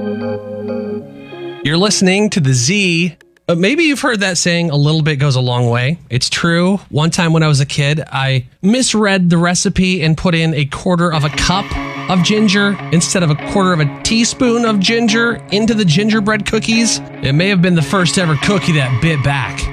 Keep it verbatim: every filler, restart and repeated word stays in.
You're listening to the Z. Uh, maybe you've heard that saying, a little bit goes a long way. It's true. One time when I was a kid, I misread the recipe and put in a quarter of a cup of ginger instead of a quarter of a teaspoon of ginger into the gingerbread cookies. It may have been the first ever cookie that bit back.